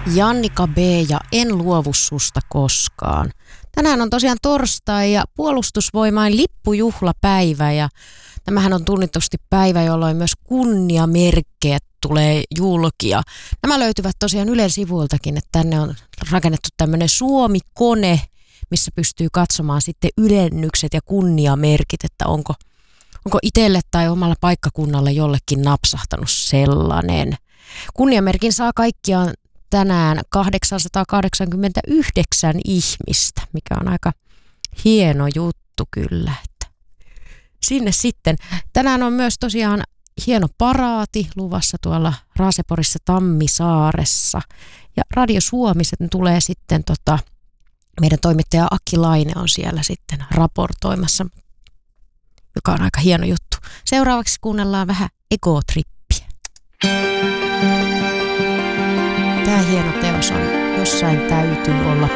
Jannika B. ja En luovu susta koskaan. Tänään on tosiaan torstai ja Puolustusvoimain lippujuhlapäivä ja tämähän on tunnitusti päivä, jolloin myös kunniamerkkejä tulee julkia. Nämä löytyvät tosiaan Ylen sivuiltakin, että tänne on rakennettu tämmöinen Suomi-kone, missä pystyy katsomaan sitten ylennykset ja kunniamerkit, että onko itselle tai omalla paikkakunnalla jollekin napsahtanut sellainen. Kunniamerkin saa kaikkiaan tänään 889 ihmistä, mikä on aika hieno juttu kyllä. Että sinne sitten. Tänään on myös tosiaan hieno paraati luvassa tuolla Raaseporissa Tammisaaressa. Ja Radio Suomi tulee sitten, meidän toimittaja Aki Laine on siellä sitten raportoimassa, joka on aika hieno juttu. Seuraavaksi kuunnellaan vähän egotrippiä. Tämä hieno teos on Jossain täytyy olla